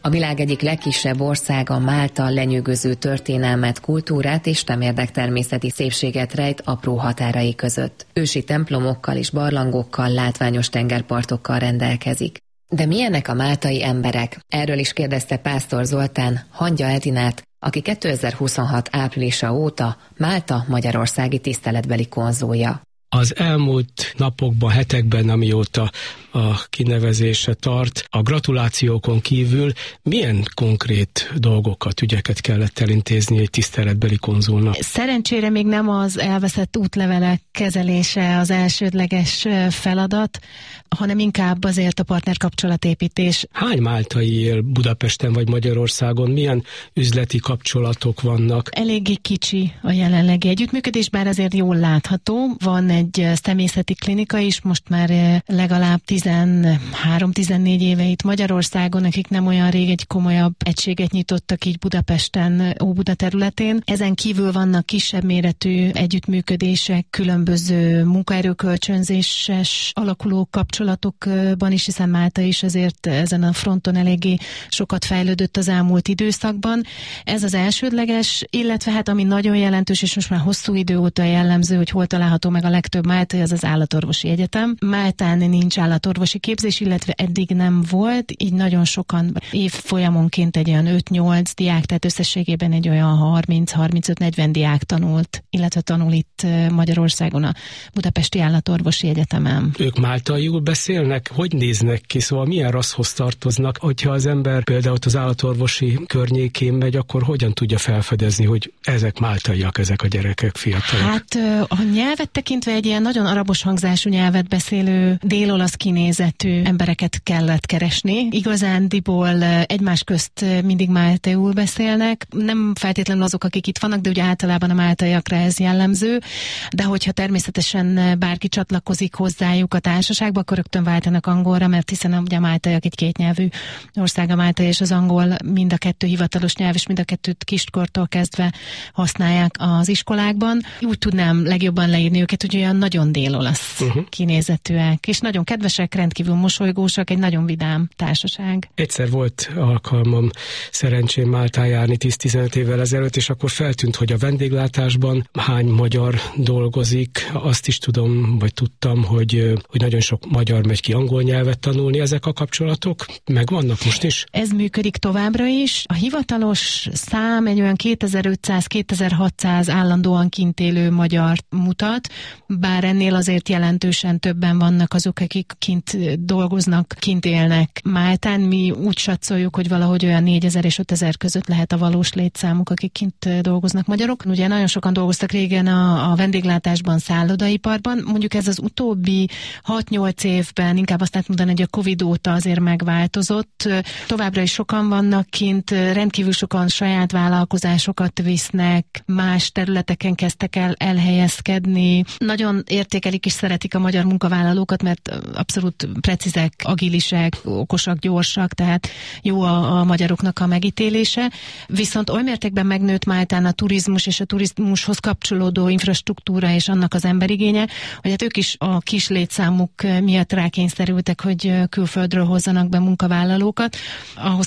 A világ egyik legkisebb országa, Málta lenyűgöző történelmet, kultúrát és temérdek természeti szépséget rejt apró határai között. Ősi templomokkal és barlangokkal, látványos tengerpartokkal rendelkezik. De milyenek a máltai emberek? Erről is kérdezte Pásztor Zoltán Hangya Edinát, aki 2026 áprilisa óta Málta magyarországi tiszteletbeli konzulja. Az elmúlt napokban, hetekben, amióta a kinevezése tart, a gratulációkon kívül milyen konkrét dolgokat, ügyeket kellett elintézni egy tiszteletbeli konzulnak? Szerencsére még nem az elveszett útlevelek kezelése az elsődleges feladat, hanem inkább azért a partnerkapcsolatépítés. Hány máltai él Budapesten vagy Magyarországon? Milyen üzleti kapcsolatok vannak? Eléggé kicsi a jelenlegi együttműködés, bár azért jól látható. Van egy személyzeti klinika is, most már legalább 13-14 éve itt Magyarországon, akik nem olyan rég egy komolyabb egységet nyitottak így Budapesten, Óbuda területén. Ezen kívül vannak kisebb méretű együttműködések, különböző munkaerőkölcsönzéses alakuló kapcsolatokban is, hiszen Málta is azért ezen a fronton eléggé sokat fejlődött az elmúlt időszakban. Ez az elsődleges, illetve hát ami nagyon jelentős, és most már hosszú idő óta jellemző, hogy hol található meg a legtöbb máltai, az az állatorvosi egyetem. Máltán nincs állatorvosi képzés, illetve eddig nem volt, így nagyon sokan évfolyamonként egy olyan 5-8 diák, tehát összességében egy olyan 30-35-40 diák tanult, illetve tanul itt Magyarországon a Budapesti Állatorvosi Egyetemen. Ők máltaiul beszélnek? Hogy néznek ki? Szóval milyen rasszhoz tartoznak? Hogyha az ember például az állatorvosi környékén megy, akkor hogyan tudja felfedezni, hogy ezek máltaiak, ezek a gyerekek, fiatalok? Hát a nyelvet tekintve egy ilyen nagyon arabos hangzású nyelvet beszélő dél-olasz kinézetű embereket kellett keresni. Igazándiból egymás közt mindig máltaiul beszélnek. Nem feltétlenül azok, akik itt vannak, de ugye általában a máltaiakra ez jellemző. De hogyha természetesen bárki csatlakozik hozzájuk a társaságba, akkor rögtön váltanak angolra, mert hiszen ugye a máltaiak egy kétnyelvű ország, a máltai és az angol mind a kettő hivatalos nyelv, és mind a kettőt kiskortól kezdve használják az iskolákban. Úgy tudnám legjobban leírni őket, hogy olyan nagyon dél-olasz kinézetűek, és nagyon kedvesek, rendkívül mosolygósak, egy nagyon vidám társaság. Egyszer volt alkalmam szerencsém Máltán járni 10-15 évvel ezelőtt, és akkor feltűnt, hogy a vendéglátásban hány magyar dolgozik. Azt is tudom, vagy tudtam, hogy nagyon sok magyar megy ki angol nyelvet tanulni. Ezek a kapcsolatok megvannak most is? Ez működik továbbra is. A hivatalos szám egy olyan 2500-2600 állandóan kint élő magyar mutat, bár ennél azért jelentősen többen vannak azok, akik kint dolgoznak, kint élnek Máltán. Mi úgy satszoljuk, hogy valahogy olyan 4000 és 5000 között lehet a valós létszámuk, akik kint dolgoznak magyarok. Ugye nagyon sokan dolgoztak régen a vendéglátásban, szállodaiparban. Mondjuk ez az utóbbi 6-8 évben, inkább azt lehet mondani, hogy a Covid óta azért megváltozott. Továbbra is sokan vannak kint, rendkívül sokan saját vállalkozásokat visznek, más területeken kezdtek el elhelyezkedni. Nagyon értékelik és szeretik a magyar munkavállalókat, mert abszolút precízek, agilisek, okosak, gyorsak, tehát jó a magyaroknak a megítélése. Viszont oly mértékben megnőtt Máltán a turizmus és a turizmushoz kapcsolódó infrastruktúra és annak az emberigénye, hogy hát ők is a kis létszámuk miatt rákényszerültek, hogy külföldről hozzanak be munkavállalókat. Ahhoz